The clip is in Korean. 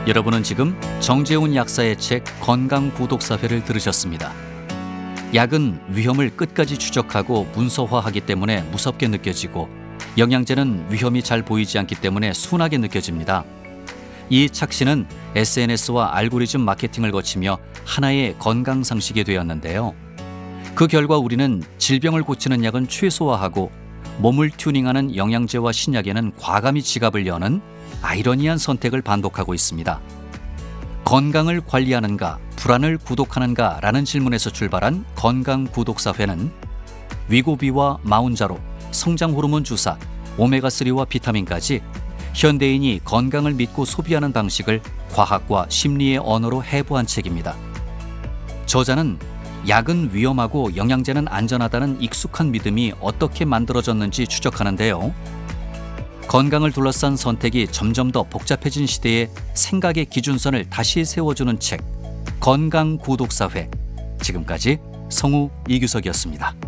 여러분은 지금 정재훈 약사의 책 건강구독사회를 들으셨습니다. 약은 위험을 끝까지 추적하고 문서화하기 때문에 무섭게 느껴지고 영양제는 위험이 잘 보이지 않기 때문에 순하게 느껴집니다. 이 착시는 SNS와 알고리즘 마케팅을 거치며 하나의 건강상식이 되었는데요. 그 결과 우리는 질병을 고치는 약은 최소화하고 몸을 튜닝하는 영양제와 신약에는 과감히 지갑을 여는 아이러니한 선택을 반복하고 있습니다. 건강을 관리하는가, 불안을 구독하는가 라는 질문에서 출발한 건강구독사회는 위고비와 마운자로, 성장호르몬 주사, 오메가3와 비타민까지 현대인이 건강을 믿고 소비하는 방식을 과학과 심리의 언어로 해부한 책입니다. 저자는 약은 위험하고 영양제는 안전하다는 익숙한 믿음이 어떻게 만들어졌는지 추적하는데요. 건강을 둘러싼 선택이 점점 더 복잡해진 시대에 생각의 기준선을 다시 세워주는 책 건강구독사회. 지금까지 성우 이규석이었습니다.